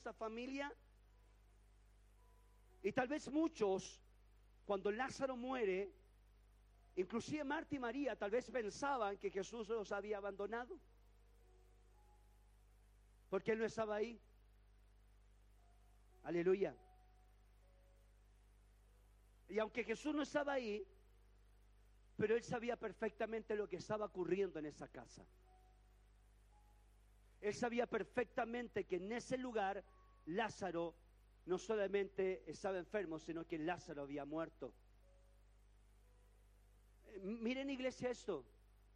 esa familia. Y tal vez muchos, cuando Lázaro muere, inclusive Marta y María, tal vez pensaban que Jesús los había abandonado, porque Él no estaba ahí. Aleluya. Y aunque Jesús no estaba ahí, pero Él sabía perfectamente lo que estaba ocurriendo en esa casa. Él sabía perfectamente que en ese lugar Lázaro no solamente estaba enfermo, sino que Lázaro había muerto. Miren, iglesia, esto.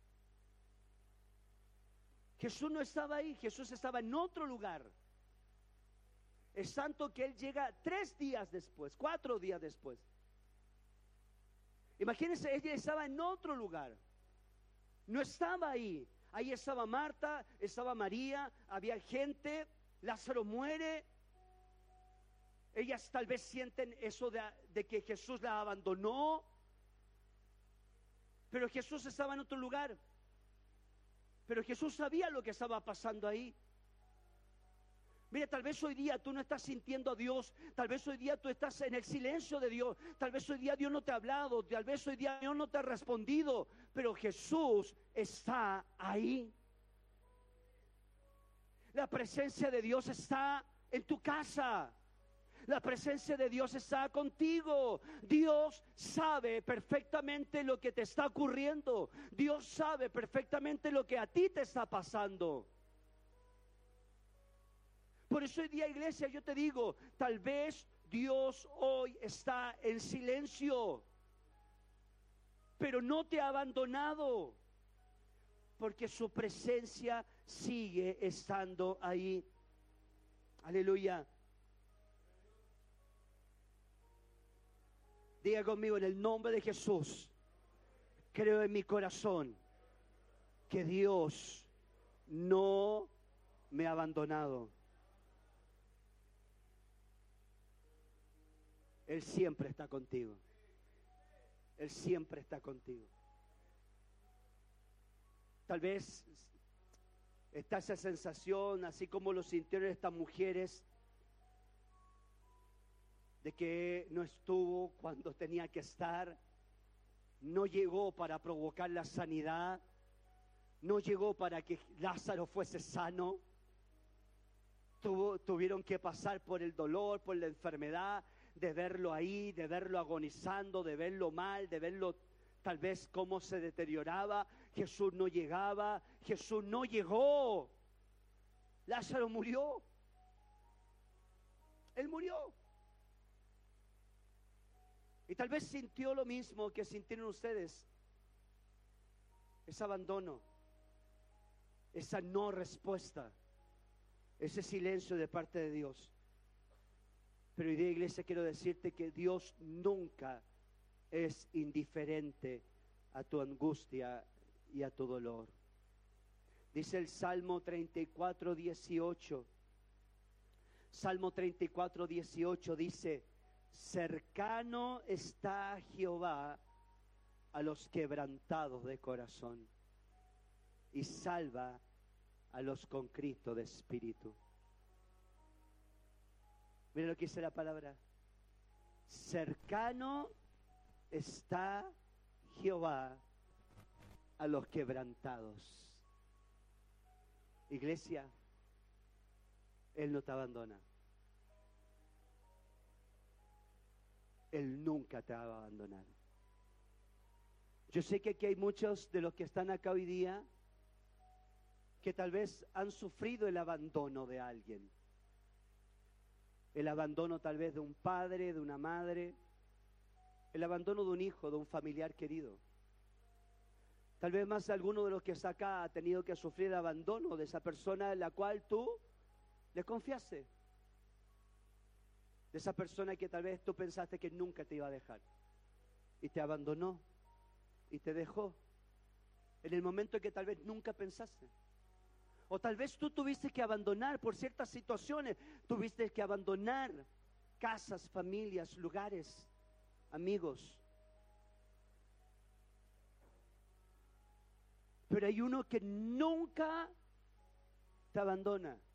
Jesús no estaba ahí, Jesús estaba en otro lugar. Es tanto que Él llega 3 días después, 4 días después. Imagínense, ella estaba en otro lugar. No estaba ahí. Ahí estaba Marta, estaba María, había gente. Lázaro muere. Ellas tal vez sienten eso de que Jesús la abandonó, pero Jesús estaba en otro lugar. Pero Jesús sabía lo que estaba pasando ahí. Mira, tal vez hoy día tú no estás sintiendo a Dios, tal vez hoy día tú estás en el silencio de Dios, tal vez hoy día Dios no te ha hablado, tal vez hoy día Dios no te ha respondido, pero Jesús está ahí. La presencia de Dios está en tu casa. La presencia de Dios está contigo. Dios sabe perfectamente lo que te está ocurriendo. Dios sabe perfectamente lo que a ti te está pasando. Por eso hoy día, iglesia, yo te digo, tal vez Dios hoy está en silencio, pero no te ha abandonado, porque su presencia sigue estando ahí. Aleluya. Diga conmigo, en el nombre de Jesús, creo en mi corazón que Dios no me ha abandonado. Él siempre está contigo. Él siempre está contigo. Tal vez está esa sensación, así como lo sintieron estas mujeres, de que no estuvo cuando tenía que estar, no llegó para provocar la sanidad, no llegó para que Lázaro fuese sano. Tuvieron que pasar por el dolor, por la enfermedad, de verlo ahí, de verlo agonizando, de verlo mal, de verlo tal vez cómo se deterioraba. Jesús no llegaba, Jesús no llegó. Lázaro murió. Él murió. Y tal vez sintió lo mismo que sintieron ustedes. Ese abandono, esa no respuesta, ese silencio de parte de Dios. Pero hoy día, iglesia, quiero decirte que Dios nunca es indiferente a tu angustia y a tu dolor. Dice el Salmo 34, 18. Salmo 34, 18 dice: cercano está Jehová a los quebrantados de corazón y salva a los contritos de espíritu. Mira lo que dice la palabra. Cercano está Jehová a los quebrantados. Iglesia, Él no te abandona. Él nunca te va a abandonar. Yo sé que aquí hay muchos de los que están acá hoy día que tal vez han sufrido el abandono de alguien. El abandono tal vez de un padre, de una madre, el abandono de un hijo, de un familiar querido. Tal vez más alguno de los que está acá ha tenido que sufrir el abandono de esa persona en la cual tú le confiaste. De esa persona que tal vez tú pensaste que nunca te iba a dejar y te abandonó y te dejó en el momento que tal vez nunca pensaste. O tal vez tú tuviste que abandonar por ciertas situaciones, tuviste que abandonar casas, familias, lugares, amigos. Pero hay uno que nunca te abandona.